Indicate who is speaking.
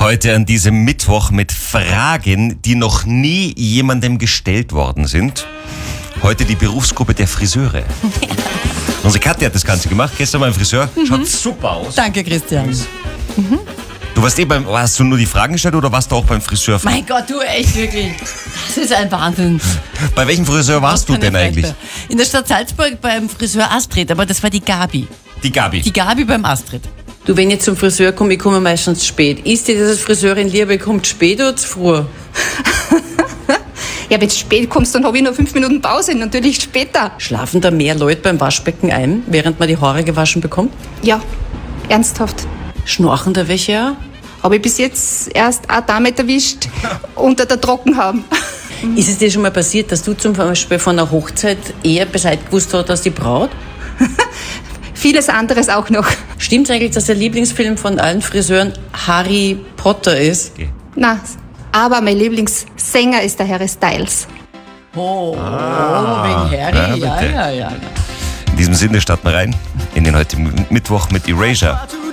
Speaker 1: Heute an diesem Mittwoch mit Fragen, die noch nie jemandem gestellt worden sind. Heute die Berufsgruppe der Friseure. Unsere Katja hat das Ganze gemacht. Gestern beim Friseur. Schaut super aus.
Speaker 2: Danke, Christian.
Speaker 1: Du warst hast du nur die Fragen gestellt oder warst du auch beim Friseur?
Speaker 2: Mein Gott, du echt wirklich. Das ist ein Wahnsinn.
Speaker 1: Bei welchem Friseur warst du denn eigentlich?
Speaker 2: In der Stadt Salzburg beim Friseur Astrid, aber das war die Gabi.
Speaker 1: Die Gabi.
Speaker 2: Die Gabi beim Astrid.
Speaker 3: Du, wenn ich zum Friseur komme, ich komme meistens spät. Ist dir das als Friseurin lieber, ich komme spät oder zu früh?
Speaker 4: Ja, wenn du spät kommst, dann habe ich nur 5 Minuten Pause, natürlich später.
Speaker 3: Schlafen da mehr Leute beim Waschbecken ein, während man die Haare gewaschen bekommt?
Speaker 4: Ja, ernsthaft.
Speaker 3: Schnorchen da welche auch?
Speaker 4: Habe ich bis jetzt erst eine Dame erwischt, unter der Trocken haben.
Speaker 3: Ist es dir schon mal passiert, dass du zum Beispiel von einer Hochzeit eher Bescheid gewusst hast als die Braut?
Speaker 4: Vieles anderes auch noch.
Speaker 3: Stimmt's eigentlich, dass der Lieblingsfilm von allen Friseuren Harry Potter ist?
Speaker 1: Okay.
Speaker 4: Na, aber mein Lieblingssänger ist der Harry Styles.
Speaker 2: Oh, wegen Harry.
Speaker 1: Ja, bitte.
Speaker 2: Ja.
Speaker 1: In diesem Sinne starten wir rein in den heutigen Mittwoch mit Erasure.